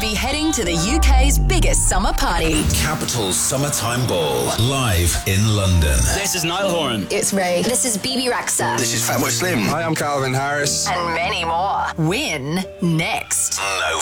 be heading to the UK's biggest summer party. Capital's Summertime Ball, live in London. This is Niall Horan. It's Ray. This is BB Rexa. This is Fatboy Slim. Hi, I'm Calvin Harris. And many more. Win next. No